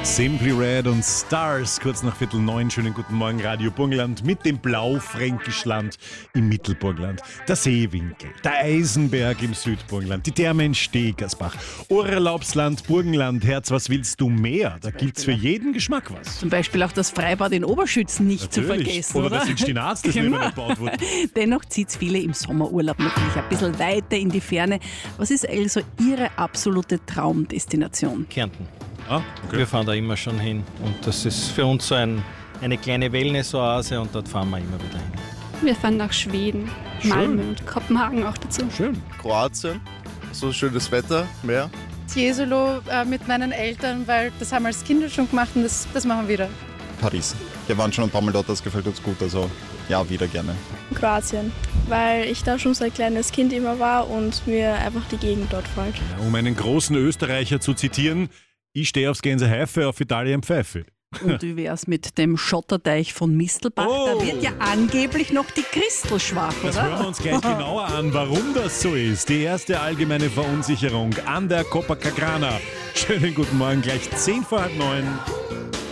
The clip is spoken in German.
Simply Red und Stars, kurz nach 8:45. Schönen guten Morgen, Radio Burgenland mit dem Blaufränkischland im Mittelburgenland, der Seewinkel, der Eisenberg im Südburgenland, die Therme in Stegersbach, Urlaubsland Burgenland. Herz, was willst du mehr? Da gibt's für jeden Geschmack was. Zum Beispiel auch das Freibad in Oberschützen nicht zu vergessen, Oder das Instinaz, das Genau. neu gebaut wurde. Dennoch zieht es viele im Sommerurlaub natürlich ein bisschen weiter in die Ferne. Was ist also Ihre absolute Traumdestination? Kärnten. Ah, okay. Wir fahren da immer schon hin und das ist für uns so eine kleine Wellness-Oase und dort fahren wir immer wieder hin. Wir fahren nach Schweden, Schön. Malmö und Kopenhagen auch dazu. Schön. Kroatien, so schönes Wetter, Meer. Jesolo mit meinen Eltern, weil das haben wir als Kinder schon gemacht und das machen wir wieder. Paris. Wir waren schon ein paar Mal dort, das gefällt uns gut, also ja, wieder gerne. Kroatien, weil ich da schon so ein kleines Kind immer war und mir einfach die Gegend dort gefällt. Ja, um einen großen Österreicher zu zitieren, ich stehe aufs Gänseheife, auf Italien Pfeife. Und wie wär's mit dem Schotterteich von Mistelbach? Oh. Da wird ja angeblich noch die Christel schwach, Das hören wir oder? uns gleich genauer an, warum das so ist. Die erste allgemeine Verunsicherung an der Copacabana. Schönen guten Morgen, gleich 8:50.